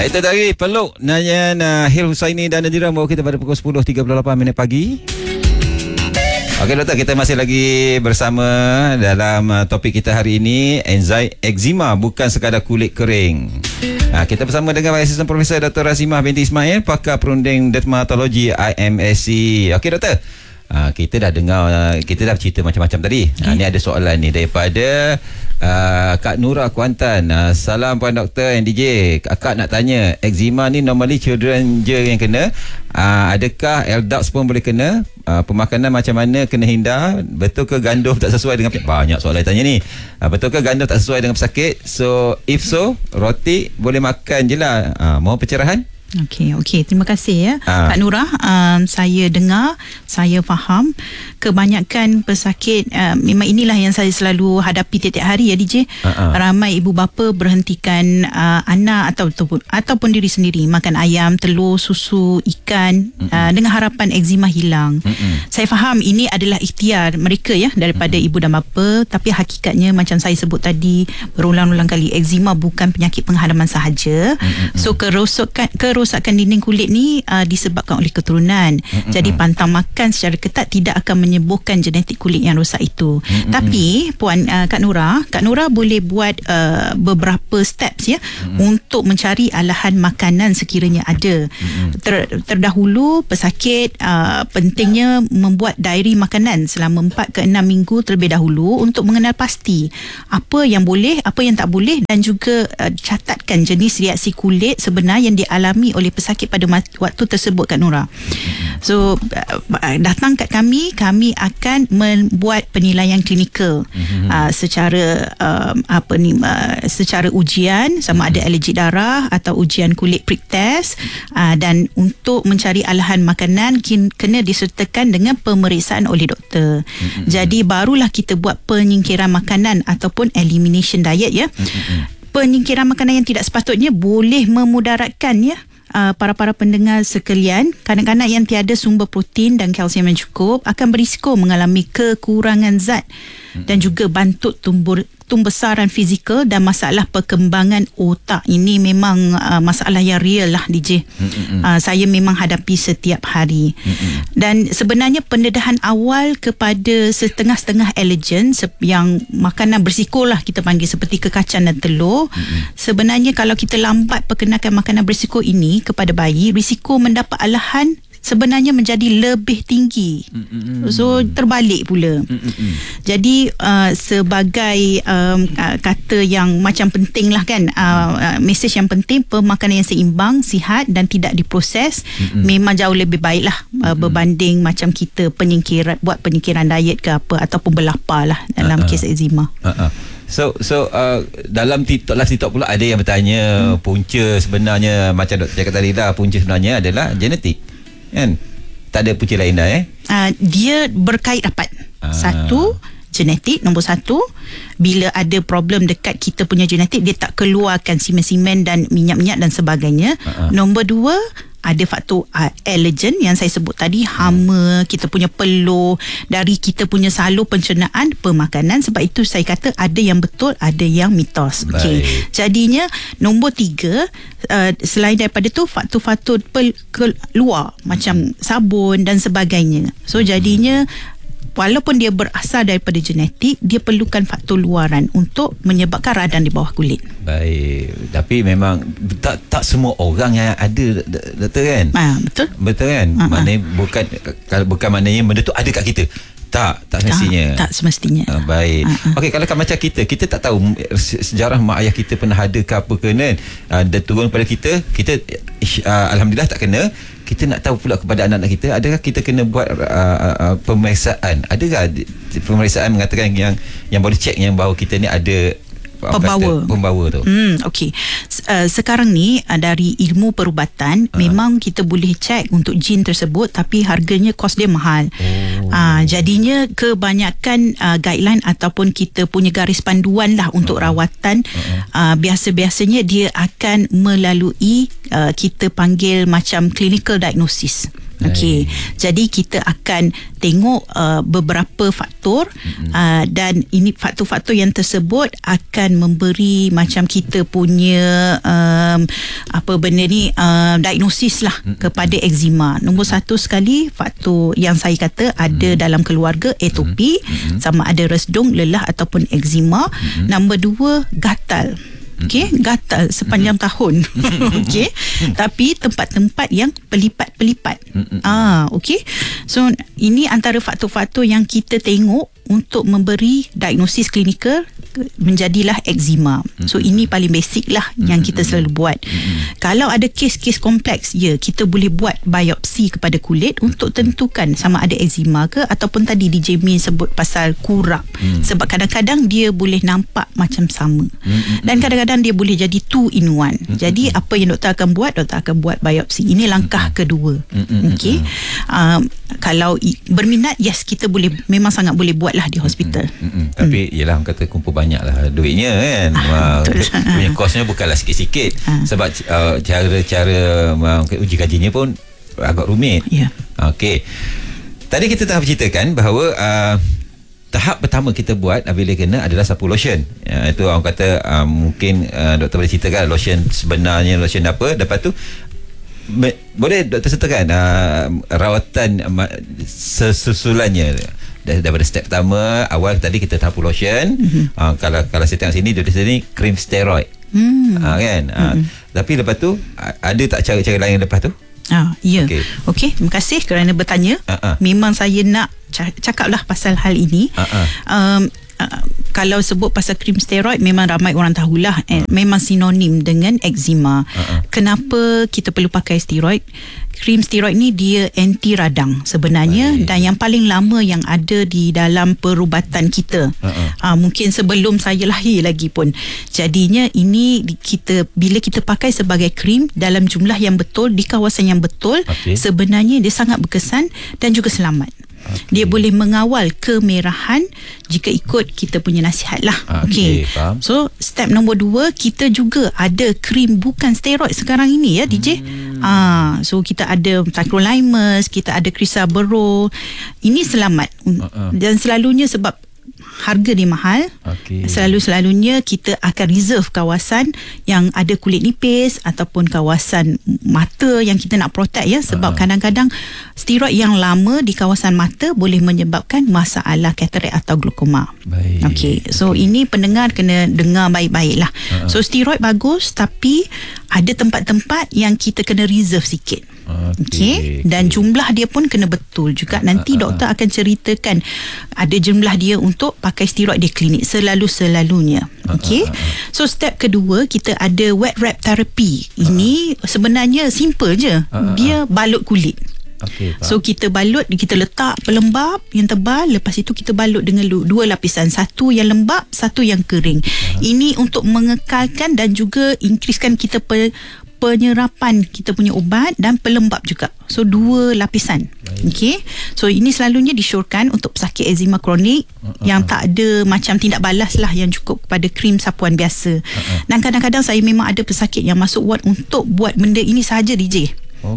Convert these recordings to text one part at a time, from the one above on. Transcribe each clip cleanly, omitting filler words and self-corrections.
Itu dari Peluk Nyanyian Hil Husaini dan Nadira bawa kita pada pukul 10.38 pagi. Okey doktor, kita masih lagi bersama dalam topik kita hari ini, eczema bukan sekadar kulit kering. Kita bersama dengan Asisten Profesor Dr. Razimah binti Ismail, pakar perunding dermatologi IMSC. Okey doktor, kita dah dengar, kita dah cerita macam-macam tadi. Ni ada soalan ni daripada Kak Nura Kuantan. Salam Puan Doktor and DJ. Kak nak tanya, eczema ni normally children je yang kena, adakah adults pun boleh kena? Pemakanan macam mana kena hindar? Betul ke gandum tak sesuai dengan banyak soalan tanya ni. Betul ke gandum tak sesuai dengan pesakit? So if so, roti boleh makan je lah. Mohon pencerahan. Okey, terima kasih ya Kak Nura. Saya dengar, saya faham kebanyakan pesakit, memang inilah yang saya selalu hadapi tiap-tiap hari ya DJ. Ramai ibu bapa berhentikan anak ataupun diri sendiri makan ayam, telur, susu, ikan dengan harapan eczema hilang. Saya faham ini adalah ikhtiar mereka ya, daripada ibu dan bapa, tapi hakikatnya macam saya sebut tadi berulang-ulang kali, eczema bukan penyakit penghadaman sahaja. So kerosakan dinding kulit ni disebabkan oleh keturunan. Jadi pantang makan secara ketat tidak akan menyembuhkan genetik kulit yang rosak itu. Tapi Puan Kak Nura boleh buat beberapa steps ya untuk mencari alahan makanan sekiranya ada. Terdahulu pesakit pentingnya membuat diary makanan selama 4 ke 6 minggu terlebih dahulu untuk mengenal pasti apa yang boleh, apa yang tak boleh, dan juga catatkan jenis reaksi kulit sebenar yang dialami oleh pesakit pada waktu tersebut Kak Nura. So datang kat kami akan membuat penilaian klinikal secara secara ujian, sama ada alergi darah atau ujian kulit prick test, dan untuk mencari alahan makanan kena disertakan dengan pemeriksaan oleh doktor. Jadi barulah kita buat penyingkiran makanan ataupun elimination diet ya. Penyingkiran makanan yang tidak sepatutnya boleh memudaratkan ya para pendengar sekalian. Kanak-kanak yang tiada sumber protein dan kalsium yang cukup akan berisiko mengalami kekurangan zat dan juga bantut tumbesaran fizikal dan masalah perkembangan otak. Ini memang masalah yang real lah DJ. Saya memang hadapi setiap hari. Dan sebenarnya pendedahan awal kepada setengah-setengah allergen yang makanan berisiko lah kita panggil, seperti kekacang dan telur. Sebenarnya kalau kita lambat perkenalkan makanan berisiko ini kepada bayi, risiko mendapat alahan sebenarnya menjadi lebih tinggi. So terbalik pula. Jadi sebagai kata yang macam penting lah kan, mesej yang penting, pemakanan yang seimbang, sihat dan tidak diproses memang jauh lebih baik lah berbanding macam kita buat penyingkiran diet ke apa, ataupun berlapar lah dalam kes eczema. So dalam live TikTok pula ada yang bertanya, punca sebenarnya macam doktor cakap tadi dah, punca sebenarnya adalah genetik kan? Tak ada punca lain dah dia berkait rapat. Satu, genetik. Nombor satu, bila ada problem dekat kita punya genetik, dia tak keluarkan simen-simen dan minyak-minyak dan sebagainya. Nombor dua, ada faktor allergen yang saya sebut tadi, hama, kita punya peluh, dari kita punya salur pencernaan, pemakanan. Sebab itu saya kata ada yang betul, ada yang mitos. Okey. Jadinya nombor tiga, selain daripada tu, faktor-faktor keluar macam sabun dan sebagainya. So jadinya walaupun dia berasal daripada genetik, dia perlukan faktor luaran untuk menyebabkan radang di bawah kulit. Baik. Tapi memang tak semua orang yang ada, doktor kan? Betul kan? Maknanya bukan maknanya benda tu ada kat kita. Tak semestinya. Tak semestinya. Baik. Okey, kalau macam kita tak tahu sejarah mak ayah kita pernah ada ke apa ke kan, dia turun pada kita alhamdulillah tak kena. Kita nak tahu pula kepada anak-anak kita, adakah kita kena buat pemeriksaan? Adakah pemeriksaan mengatakan yang boleh cek yang bahawa kita ni ada pembawa tu? Okey. Sekarang ni dari ilmu perubatan memang kita boleh cek untuk jin tersebut, tapi harganya kos dia mahal. Jadinya kebanyakan guideline ataupun kita punya garis panduan lah untuk rawatan, biasa-biasanya dia akan melalui kita panggil macam clinical diagnosis. Okey. Jadi kita akan tengok beberapa faktor dan ini faktor-faktor yang tersebut akan memberi macam kita punya apa benda ni, diagnosis lah kepada eczema. Nombor satu sekali, faktor yang saya kata ada dalam keluarga, atopi, sama ada resdung, lelah ataupun eczema. Nombor dua, gatal. Okey, gatal sepanjang tahun. Okey. Tapi tempat-tempat yang pelipat-pelipat. Okey. So ini antara faktor-faktor yang kita tengok untuk memberi diagnosis klinikal menjadilah eczema. So ini paling basic lah yang kita selalu buat. Kalau ada kes-kes kompleks, kita boleh buat biopsi kepada kulit untuk tentukan sama ada eczema ke, ataupun tadi DJ Min sebut pasal kurap. Sebab kadang-kadang dia boleh nampak macam sama. Dan kadang-kadang dia boleh jadi 2 in 1. Jadi apa yang doktor akan buat biopsi. Ini langkah kedua. Okey. Kalau berminat, yes, kita boleh, memang sangat boleh buat lah di hospital. Tapi yelah, orang kata kumpul banyak lah duitnya kan. Punya kosnya bukanlah sikit-sikit. Sebab cara-cara uji kajinya pun agak rumit. Okey. Tadi kita telah berceritakan bahawa tahap pertama kita buat bila kena adalah sapu lotion. Itu orang kata mungkin doktor boleh ceritakan lotion sebenarnya lotion apa. Lepas tu boleh doktor sertakan rawatan sesusulannya daripada step pertama. Awal tadi kita sapu lotion. Kalau saya tengok sini, doktor sini krim steroid. Kan? Tapi lepas tu ada tak cara-cara lain lepas tu? Ya. Okey, terima kasih kerana bertanya. Memang saya nak cakaplah pasal hal ini. Kalau sebut pasal krim steroid, memang ramai orang tahulah, memang sinonim dengan eczema. Kenapa kita perlu pakai steroid? Krim steroid ni dia anti radang sebenarnya. Dan yang paling lama yang ada di dalam perubatan kita. Mungkin sebelum saya lahir lagi pun. Jadinya ini bila kita pakai sebagai krim dalam jumlah yang betul, di kawasan yang betul, sebenarnya dia sangat berkesan dan juga selamat. Dia boleh mengawal kemerahan jika ikut kita punya nasihat lah. Okey. So step nombor 2, kita juga ada krim bukan steroid sekarang ini ya DJ. So kita ada tacrolimus, kita ada crisaborole. Ini selamat. Dan selalunya sebab harga dia mahal, selalunya kita akan reserve kawasan yang ada kulit nipis ataupun kawasan mata yang kita nak protect ya. Sebab kadang-kadang steroid yang lama di kawasan mata boleh menyebabkan masalah katarak atau glaukoma. Okey. So ini pendengar kena dengar baik-baik lah. So steroid bagus, tapi ada tempat-tempat yang kita kena reserve sikit. Okey. Dan jumlah dia pun kena betul juga. Nanti doktor akan ceritakan ada jumlah dia untuk pakai steroid di klinik selalunya. Okey. So step kedua, kita ada wet wrap therapy. Ini sebenarnya simple je. Dia balut kulit. So kita balut, kita letak pelembap yang tebal, lepas itu kita balut dengan 2 lapisan, satu yang lembap, satu yang kering. Ini untuk mengekalkan dan juga increasekan kita penyerapan kita punya ubat dan pelembap juga. So 2 lapisan. Okey. So ini selalunya disyorkan untuk pesakit eczema kronik yang tak ada macam tindak balas lah yang cukup kepada krim sapuan biasa. Dan kadang-kadang saya memang ada pesakit yang masuk ward untuk buat benda ini sahaja DJ.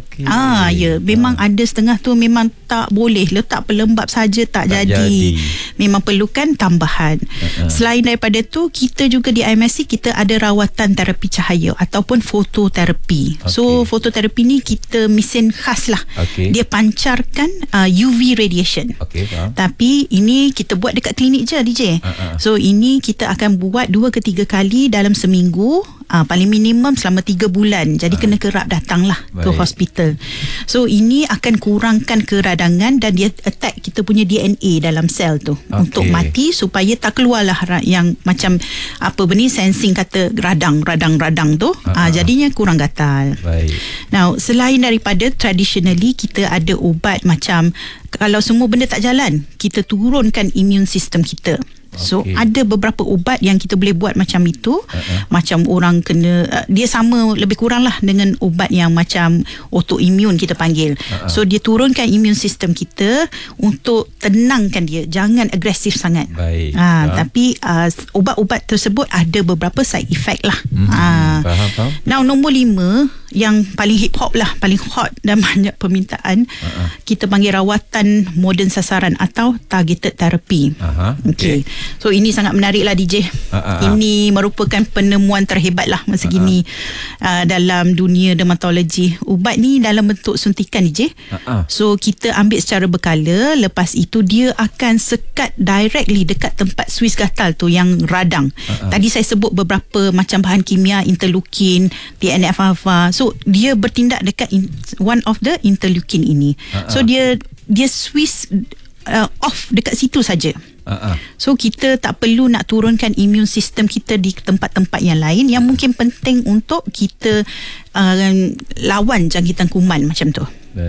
Ya, memang ada setengah tu memang tak boleh letak pelembap saja tak jadi. Memang perlukan tambahan. Selain daripada tu, kita juga di IMSC kita ada rawatan terapi cahaya ataupun fototerapi. So fototerapi ni kita mesin khas lah. Dia pancarkan UV radiation. Tapi ini kita buat dekat klinik je DJ. So ini kita akan buat 2 ke 3 kali dalam seminggu. Paling minimum selama 3 bulan. Jadi kena kerap datanglah ke hospital. So ini akan kurangkan keradangan dan dia attack kita punya DNA dalam sel tu untuk mati, supaya tak keluarlah yang macam apa benda sensing kata radang tu. Jadinya kurang gatal. Now selain daripada traditionally kita ada ubat macam kalau semua benda tak jalan, kita turunkan immune system kita. So ada beberapa ubat yang kita boleh buat macam itu. Macam orang kena dia sama lebih kurang lah dengan ubat yang macam autoimmune kita panggil. So dia turunkan immune system kita untuk tenangkan dia, jangan agresif sangat. Tapi ubat-ubat tersebut ada beberapa side effect lah. Faham. Now nombor 5 yang paling hip hop lah, paling hot dan banyak permintaan, kita panggil rawatan moden sasaran atau targeted therapy. Okay. So ini sangat menarik lah DJ. Ini merupakan penemuan terhebat lah masa gini. dalam dunia dermatologi. Ubat ni dalam bentuk suntikan je. So kita ambil secara berkala, lepas itu dia akan sekat directly dekat tempat Swiss gatal tu yang radang. Tadi saya sebut beberapa macam bahan kimia, interleukin, TNF-alpha. So dia bertindak dekat one of the interleukin ini. So dia Swiss off dekat situ saja. So kita tak perlu nak turunkan immune system kita di tempat-tempat yang lain yang mungkin penting untuk kita lawan jangkitan kuman macam tu.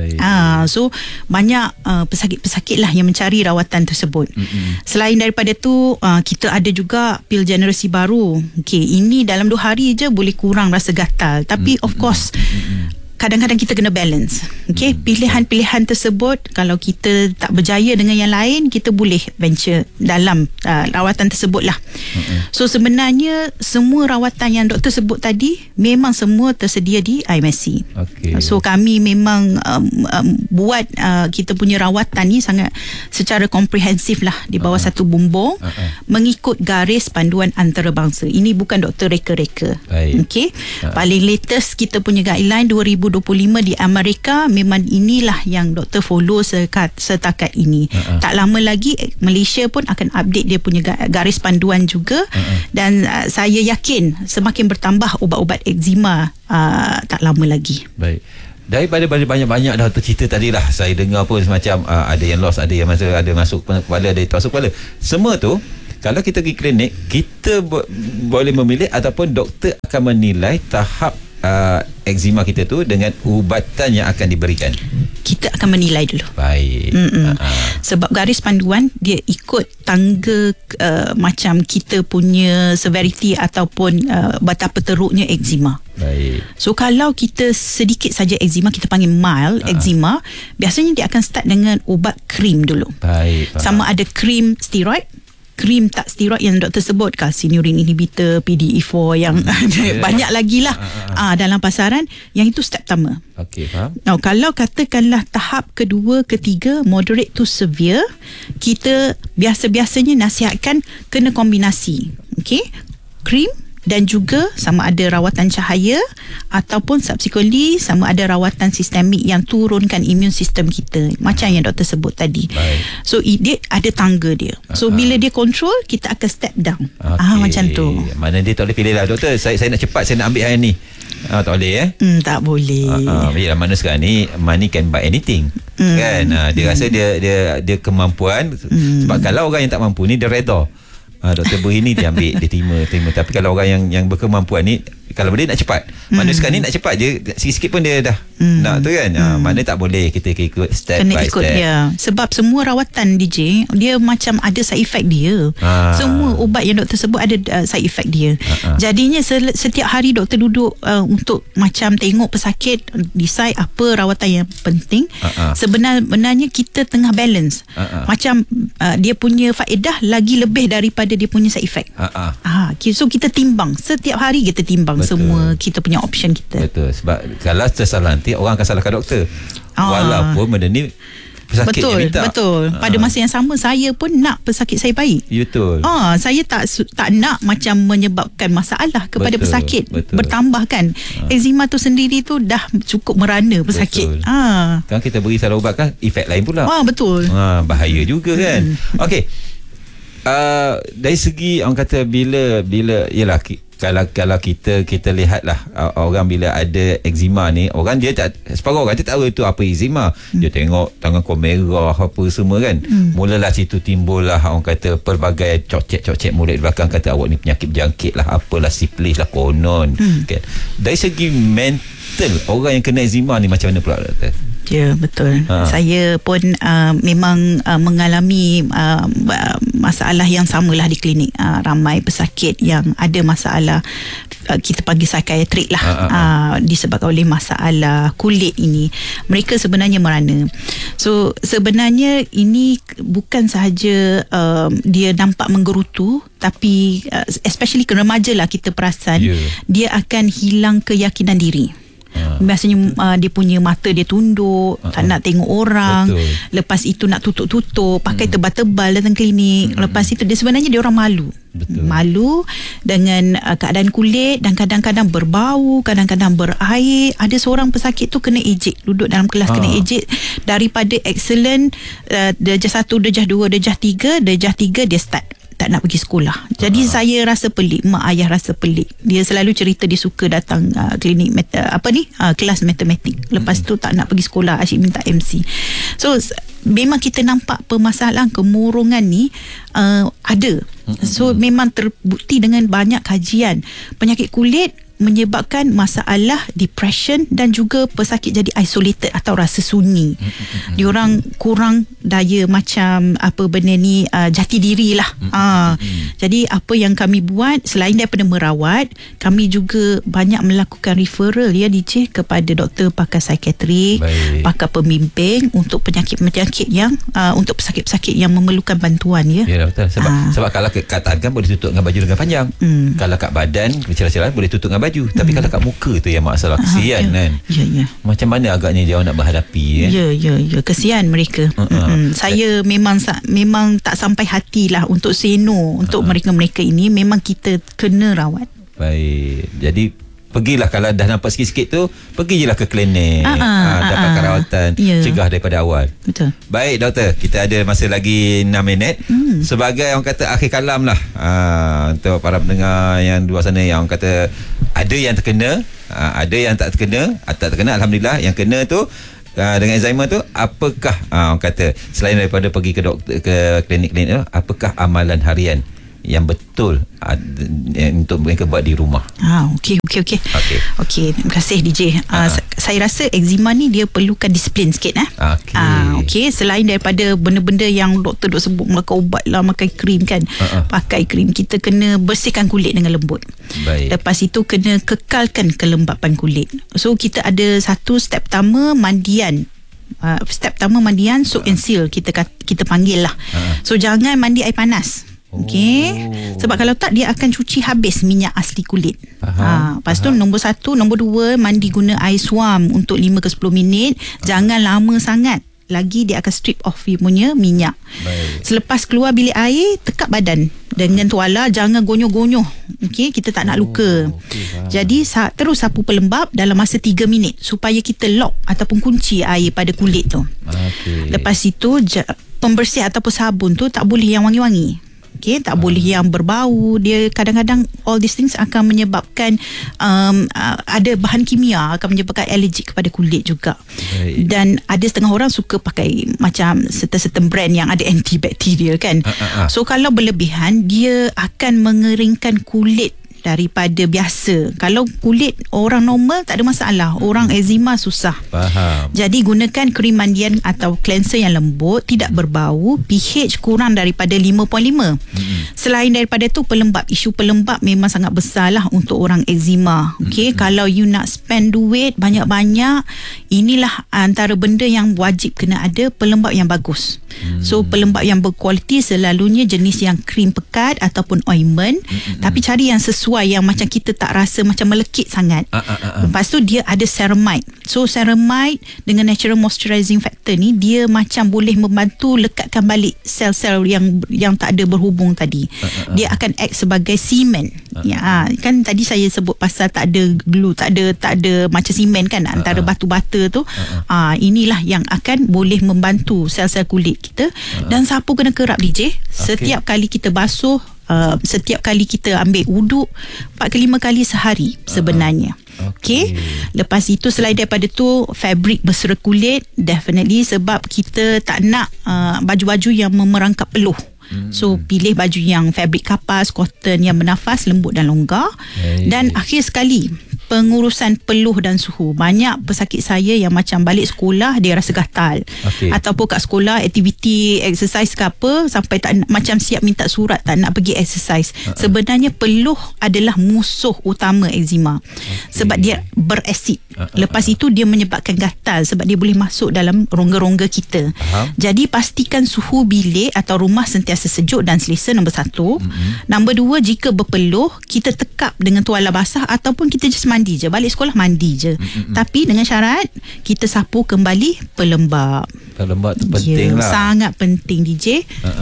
So banyak pesakit-pesakit lah yang mencari rawatan tersebut. Selain daripada tu, kita ada juga pil generasi baru. Ini dalam 2 hari je boleh kurang rasa gatal. Tapi of course kadang-kadang kita kena balance. Pilihan-pilihan tersebut, kalau kita tak berjaya dengan yang lain, kita boleh venture dalam rawatan tersebut lah. So sebenarnya semua rawatan yang doktor sebut tadi memang semua tersedia di IMSC. So kami memang buat kita punya rawatan ni sangat secara komprehensif lah di bawah satu bumbung, mengikut garis panduan antarabangsa. Ini bukan doktor reka-reka. Paling latest kita punya guideline 2025 di Amerika, memang inilah yang doktor follow setakat ini. Tak lama lagi Malaysia pun akan update dia punya garis panduan juga. Dan saya yakin semakin bertambah ubat-ubat eczema tak lama lagi. Baik. Daripada banyak-banyak dah cerita tadi lah, saya dengar pun semacam ada yang lost, ada yang ada masuk kepala, ada yang masuk kepala. Semua tu kalau kita pergi klinik, kita boleh memilih ataupun doktor akan menilai tahap eczema kita tu dengan ubatan yang akan diberikan. Kita akan menilai dulu. Baik. Sebab garis panduan dia ikut tangga macam kita punya severity ataupun betapa teruknya eczema. Baik. So kalau kita sedikit saja eczema, kita panggil mild eczema, biasanya dia akan start dengan ubat krim dulu. Baik. Sama ada krim steroid, krim tak steroid yang doktor sebut, calcineurin inhibitor, PDE4 yang banyak lagi lah dalam pasaran. Yang itu step pertama. Faham. Now, kalau katakanlah tahap kedua, ketiga, moderate to severe, kita biasa-biasanya nasihatkan kena kombinasi. Krim dan juga sama ada rawatan cahaya ataupun subsequently sama ada rawatan sistemik yang turunkan immune system kita macam yang doktor sebut tadi. Baik. So dia ada tangga dia. So bila dia control, kita akan step down. Macam tu. Mana dia tak boleh pilih lah, doktor, saya nak cepat, saya nak ambil hari ni. Tak boleh tak boleh. Yalah, mana sekarang ni money can buy anything. Kan? Dia rasa dia kemampuan. Sebab kalau orang yang tak mampu ni, dia redha. Doktor beri ni dia ambil, dia terima. Tapi kalau orang yang berkemampuan ni, kalau dia nak cepat, mana sekarang ni nak cepat je, sikit-sikit pun dia dah nak tu kan. Mana tak boleh, kita ikut step kena by ikut step. dia. Sebab semua rawatan DJ dia macam ada side effect dia. Semua ubat yang doktor sebut ada side effect dia. Jadinya setiap hari doktor duduk untuk macam tengok pesakit, decide apa rawatan yang penting. Sebenarnya kita tengah balance. Macam dia punya faedah lagi lebih daripada dia punya side effect. So kita timbang, setiap hari kita timbang. Betul. Semua kita punya option kita. Betul. Sebab kalau tersalah nanti orang akan salahkan doktor. Walaupun benda ni pesakit yang minta. Betul. Pada masa yang sama, saya pun nak pesakit saya baik. Betul. Saya tak nak macam menyebabkan masalah kepada pesakit. Bertambah kan. Eczema tu sendiri tu dah cukup merana pesakit. Kan kita beri salah ubat kan, efek lain pula. Betul. Bahaya juga kan. Okey. Dari segi orang kata bila yalah, kalau kita lihatlah orang bila ada eczema ni, orang dia tak, separuh orang dia tak tahu itu apa eczema. Dia tengok tangan kau merah apa semua kan. Mulalah situ timbullah orang kata pelbagai cocek mulut belakang, kata awak ni penyakit berjangkit lah, apalah sifilis lah konon kan. Dari segi mental orang yang kena eczema ni macam mana pula doktor? Ya, betul. Saya pun memang mengalami masalah yang samalah di klinik. Ramai pesakit yang ada masalah, kita panggil psikiatrik lah, disebabkan oleh masalah kulit ini. Mereka sebenarnya merana. So sebenarnya ini bukan sahaja dia nampak menggerutu, tapi especially ke remaja lah kita perasan, dia akan hilang keyakinan diri. Biasanya dia punya mata dia tunduk, tak nak tengok orang. Lepas itu nak tutup-tutup, pakai tebal-tebal datang klinik. Lepas itu dia sebenarnya dia orang malu. Betul. Malu dengan keadaan kulit dan kadang-kadang berbau, kadang-kadang berair. Ada seorang pesakit tu kena ejek, duduk dalam kelas kena ejek daripada excellent, darjah 1, darjah 2, darjah 3, darjah 3 dia start tak nak pergi sekolah. Jadi saya rasa pelik, mak ayah rasa pelik. Dia selalu cerita dia suka datang klinik kelas matematik. Lepas tu tak nak pergi sekolah, asyik minta MC. So memang kita nampak permasalahan kemurungan ni ada. So memang terbukti dengan banyak kajian. Penyakit kulit menyebabkan masalah depression dan juga pesakit jadi isolated atau rasa sunyi. Diorang kurang daya macam apa benda ni, jati diri lah. Jadi apa yang kami buat selain daripada merawat, kami juga banyak melakukan referral ya DJ kepada doktor pakar psikiatrik, pakar pembimbing untuk penyakit-penyakit yang untuk pesakit-pesakit yang memerlukan bantuan ya. Ya betul. Sebab kalau kat tangan boleh tutup dengan baju lengan panjang. Kalau kat badan celah-celah boleh tutup dengan baju. Tapi kalau kat muka tu yang masalah, kesian kan. Ya. Macam mana agaknya dia nak berhadapi Ya, kesian mereka. Saya memang tak sampai hatilah untuk say no untuk mereka-mereka ini. Memang kita kena rawat. Baik. Jadi pergilah kalau dah nampak sikit-sikit tu, pergi je lah ke klinik, dapatkan rawatan, cegah daripada awal. Betul. Baik doktor, kita ada masa lagi 6 minit. Sebagai orang kata akhir kalam lah, untuk para pendengar yang di luar sana yang orang kata ada yang terkena, ada yang tak terkena. Tak terkena alhamdulillah, yang kena tu dengan Alzheimer tu, apakah orang kata selain daripada pergi ke doktor, ke klinik-klinik tu, apakah amalan harian yang betul untuk mereka buat di rumah? Okey. Terima kasih DJ. Saya rasa eczema ni dia perlukan disiplin sikit. Okey. Selain daripada benda-benda yang doktor sebut, makan ubat lah, makan krim kan, pakai krim, kita kena bersihkan kulit dengan lembut. Baik. Lepas itu kena kekalkan kelembapan kulit. So kita ada satu step pertama, mandian. Step pertama mandian, soak and seal kita panggil lah. So jangan mandi air panas. Okey. Sebab kalau tak, dia akan cuci habis minyak asli kulit. Lepas tu nombor 1, nombor 2, mandi guna air suam untuk 5 ke 10 minit. Jangan lama sangat. Lagi dia akan strip off dia punya minyak. Selepas keluar bilik air, tekap badan dengan tuala, jangan gonyoh-gonyoh. Okey, kita tak nak luka. Jadi terus sapu pelembab dalam masa 3 minit supaya kita lock ataupun kunci air pada kulit tu. Lepas itu pembersih ataupun sabun tu tak boleh yang wangi-wangi. Okay, tak boleh yang berbau. Dia kadang-kadang all these things akan menyebabkan ada bahan kimia akan menyebabkan alergik kepada kulit juga. Dan ada setengah orang suka pakai macam certain brand yang ada antibakterial kan. So kalau berlebihan, dia akan mengeringkan kulit daripada biasa. Kalau kulit orang normal tak ada masalah. Orang eczema susah. Faham. Jadi gunakan krim mandian atau cleanser yang lembut, tidak berbau, pH kurang daripada 5.5. Selain daripada tu, pelembab. Isu pelembab memang sangat besar lah untuk orang eczema. Okay, kalau you nak spend duit banyak-banyak, inilah antara benda yang wajib kena ada, pelembab yang bagus. So pelembab yang berkualiti selalunya jenis yang krim pekat ataupun ointment. Tapi cari yang sesuai, yang macam kita tak rasa macam melekit sangat. Lepas tu dia ada ceramide. So ceramide dengan natural moisturizing factor ni, dia macam boleh membantu lekatkan balik sel-sel yang tak ada berhubung tadi. Dia akan act sebagai semen. Kan tadi saya sebut pasal tak ada glue, tak ada macam semen kan antara batu bata tu. Inilah yang akan boleh membantu sel-sel kulit kita. Dan sapu kena kerap DJ. Setiap kali kita basuh, setiap kali kita ambil wuduk 4 ke 5 kali sehari sebenarnya. Okay. Lepas itu selain daripada tu, fabric bersera kulit definitely, sebab kita tak nak baju-baju yang memerangkap peluh. So pilih baju yang fabric kapas, cotton yang bernafas, lembut dan longgar. Dan akhir sekali, pengurusan peluh dan suhu. Banyak pesakit saya yang macam balik sekolah dia rasa gatal, ataupun kat sekolah aktiviti exercise ke apa, sampai tak nak, macam siap minta surat tak nak pergi exercise. Sebenarnya peluh adalah musuh utama eczema, sebab dia berasid. Lepas itu dia menyebabkan gatal sebab dia boleh masuk dalam rongga-rongga kita. Jadi pastikan suhu bilik atau rumah sentiasa sejuk dan selesa, nombor 1. Nombor 2, jika berpeluh, kita tekap dengan tuala basah ataupun kita just mandi je. Balik sekolah mandi je. Tapi dengan syarat kita sapu kembali pelembab. Pelembab tu penting lah. Sangat penting DJ.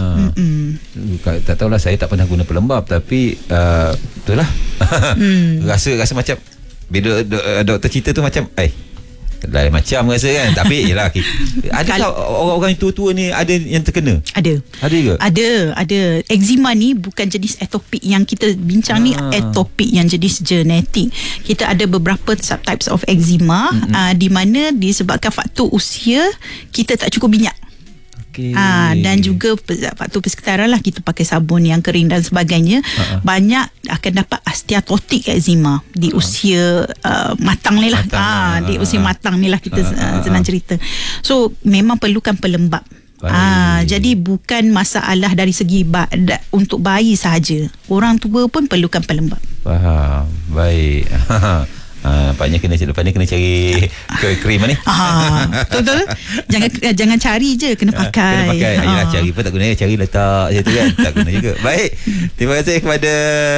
Tak tahulah, saya tak pernah guna pelembab, tapi itulah. Rasa macam bila doktor cerita tu macam lain macam rasa kan. Tapi yelah, adakah orang-orang tua-tua ni ada yang terkena? Ada ke? Ada. Eczema ni bukan jenis atopik yang kita bincang ni, atopik yang jenis genetik. Kita ada beberapa subtypes of eczema, di mana disebabkan faktor usia, kita tak cukup minyak. Dan juga faktor persekitaran lah, kita pakai sabun yang kering dan sebagainya. Banyak akan dapat osteoarthritis eczema di usia matang ni lah. Di usia matang ni lah kita senang cerita. So memang perlukan pelembab. Jadi bukan masalah dari segi untuk bayi sahaja, orang tua pun perlukan pelembab. Faham. Baik. Nampaknya lepas ni kena cari krim ni. Betul. Jangan cari je, kena pakai. Yelah, cari pun tak guna, cari letak je tu kan. Tak guna juga. Baik. Terima kasih kepada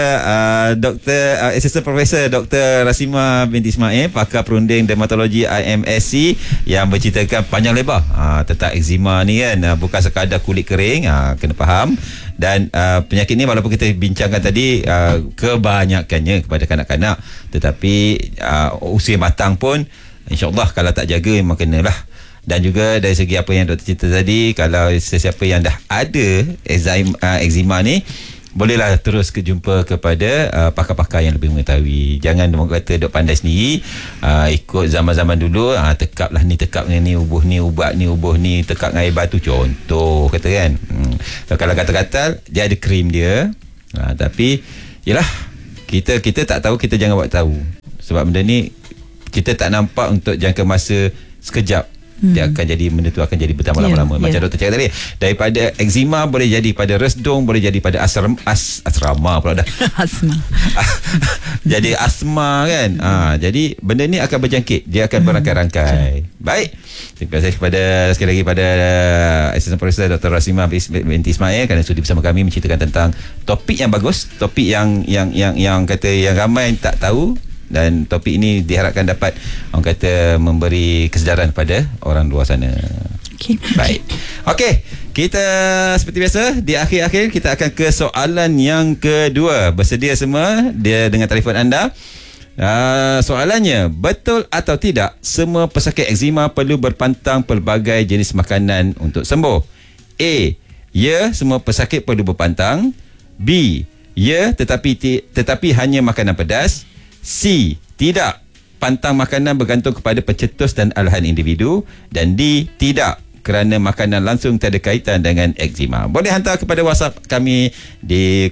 Dr. Assistant Professor Dr. Rasima binti Ismail, pakar perunding dermatologi IMSC, yang berceritakan panjang lebar tentang eczema ni kan. Bukan sekadar kulit kering, kena faham. Dan penyakit ni walaupun kita bincangkan tadi kebanyakannya kepada kanak-kanak, tetapi usia matang pun insyaAllah kalau tak jaga memang kenalah. Dan juga dari segi apa yang doktor cerita tadi, kalau sesiapa yang dah ada eczema ni, bolehlah terus jumpa kepada pakar-pakar yang lebih mengetahui. Jangan kata dok pandai sendiri, ikut zaman-zaman dulu, tekap ni ubuh ni, ubat ni ubuh ni, tekap dengan air batu contoh kata kan. Kalau gatal-gatal dia ada krim dia, tapi yelah, kita tak tahu, kita jangan buat tahu. Sebab benda ni kita tak nampak untuk jangka masa sekejap. Dia akan jadi, benda tu akan jadi bertambah lama-lama. Macam doktor cakap tadi, daripada eczema boleh jadi pada resdung, boleh jadi pada asrama pula dah. Asma. Jadi asma kan. Jadi benda ni akan berjangkit, dia akan berangkai-rangkai. Baik. Terima kasih sekali lagi pada Assistant Professor Dr. Rasima binti Ismail kerana sudi bersama kami menceritakan tentang topik yang bagus, topik yang kata yang ramai tak tahu. Dan topik ini diharapkan dapat, orang kata, memberi kesedaran kepada orang luar sana. Baik. Okey, kita seperti biasa di akhir-akhir kita akan ke soalan yang kedua. Bersedia semua dia dengan telefon anda? Soalannya, betul atau tidak semua pesakit eczema perlu berpantang pelbagai jenis makanan untuk sembuh? A, ya, semua pesakit perlu berpantang. B, ya, tetapi hanya makanan pedas. C, tidak, pantang makanan bergantung kepada pencetus dan alahan individu. Dan D, tidak, kerana makanan langsung tiada kaitan dengan eczema. Boleh hantar kepada WhatsApp kami di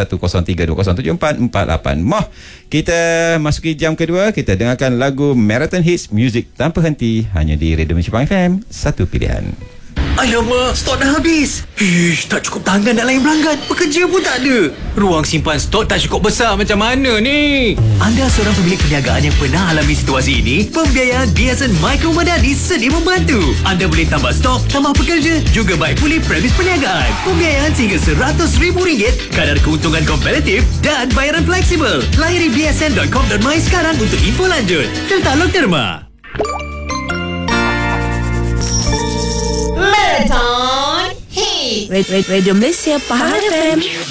0103207448. Moh, kita masuki jam kedua. Kita dengarkan lagu Marathon Hits, muzik tanpa henti, hanya di Radio Malaysia FM, satu pilihan. Alamak, stok dah habis. Tak cukup tangan nak layan pelanggan. Pekerja pun tak ada. Ruang simpan stok tak cukup besar, macam mana ni? Anda seorang pemilik perniagaan yang pernah alami situasi ini? Pembiayaan BSN Micro Madani sedia membantu. Anda boleh tambah stok, tambah pekerja, juga baik pulih premis perniagaan. Pembiayaan sehingga RM100,000, kadar keuntungan kompetitif dan bayaran fleksibel. Layari bsn.com.my sekarang untuk info lanjut. Tertaluk terma. Marathon Hits. Radio Malaysia Pahang FM.